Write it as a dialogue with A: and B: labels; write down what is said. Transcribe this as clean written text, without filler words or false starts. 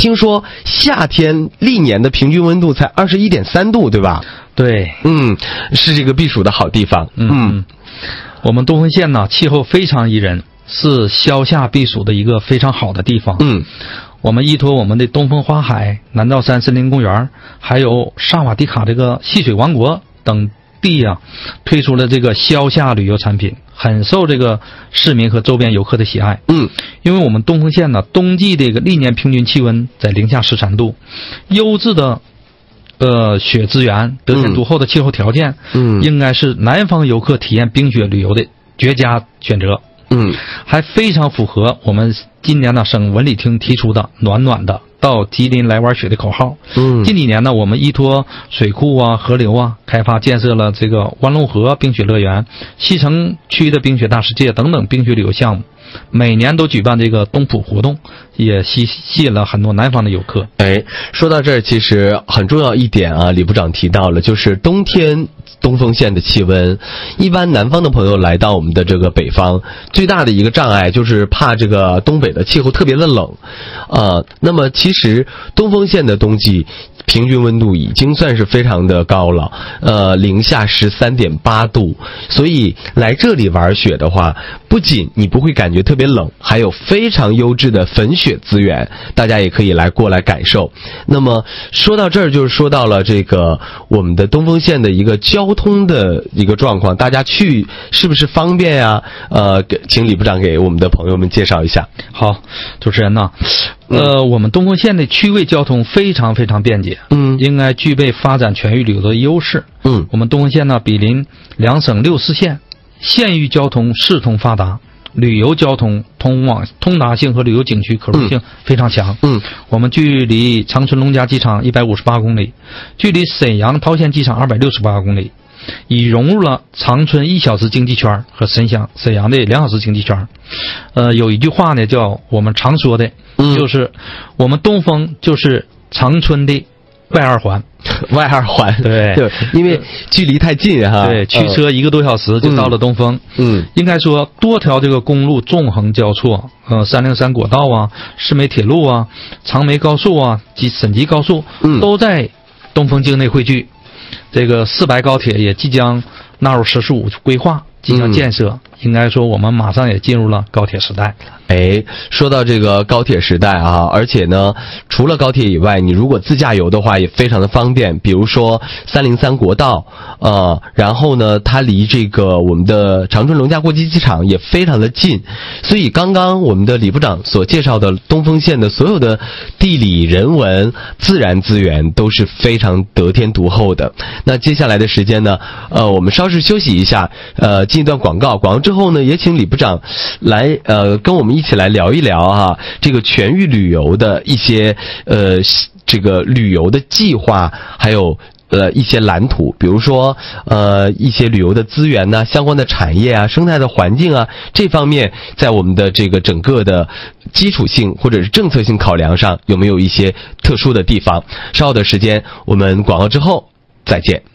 A: 听说夏天历年的平均温度才21.3度，对吧？
B: 对，
A: 是这个避暑的好地方。
B: 我们东丰县呢，气候非常宜人，是消夏避暑的一个非常好的地方。我们依托我们的东风花海、南诏山森林公园，还有萨瓦迪卡这个戏水王国等地啊，推出了这个消夏旅游产品，很受这个市民和周边游客的喜爱。因为我们东丰县呢，冬季这个历年平均气温在零下13度，优质的雪资源，得天独厚的气候条件，应该是南方游客体验冰雪旅游的绝佳选择。还非常符合我们今年呢省文旅厅提出的暖暖的到吉林来玩雪的口号。近几年呢，我们依托水库啊、河流啊，开发建设了这个湾龙河冰雪乐园、西城区的冰雪大世界等等冰雪旅游项目，每年都举办这个冬普活动，也吸引了很多南方的游客。
A: 说到这儿，其实很重要一点啊，李部长提到了，就是冬天东丰县的气温，一般南方的朋友来到我们的这个北方，最大的一个障碍就是怕这个东北的气候特别的冷，那么其实东丰县的冬季平均温度已经算是非常的高了，零下13.8度，所以来这里玩雪的话，不仅你不会感觉特别冷，还有非常优质的粉雪资源，大家也可以过来感受。那么说到这儿，就是说到了这个我们的东丰县的一个交通的一个状况，大家去是不是方便呀？请李部长给我们的朋友们介绍一下。
B: 好，主持人呢，我们东丰县的区位交通非常非常便捷，应该具备发展全域旅游的优势。我们东丰县呢，毗邻2省6市县，县域交通四通发达，旅游交通通达性和旅游景区可入性非常强。我们距离长春龙嘉机场158公里，距离沈阳桃县机场268公里，已融入了长春1小时经济圈和沈阳的2小时经济圈。有一句话呢，叫我们常说的，就是我们东丰就是长春的外二环。
A: 外二环，对，因为距离太近哈，
B: 对，驱车1个多小时就到了东丰。应该说多条这个公路纵横交错，303国道啊、市梅铁路啊、长梅高速啊及沈吉高速都在东丰境内汇聚。这个4白高铁也即将纳入“十四五”规划，即将建设。应该说我们马上也进入了高铁时代。
A: 说到这个高铁时代啊，而且呢，除了高铁以外，你如果自驾游的话也非常的方便。比如说303国道，然后呢，它离这个我们的长春龙嘉国际机场也非常的近。所以刚刚我们的李部长所介绍的东丰县的所有的地理、人文、自然资源都是非常得天独厚的。那接下来的时间呢，我们稍事休息一下，进一段广告。广告之后呢，也请李部长来跟我们一起来聊一聊这个全域旅游的一些这个旅游的计划，还有一些蓝图，比如说一些旅游的资源呢、相关的产业啊、生态的环境啊，这方面在我们的这个整个的基础性或者是政策性考量上有没有一些特殊的地方？稍后的时间我们广告之后再见。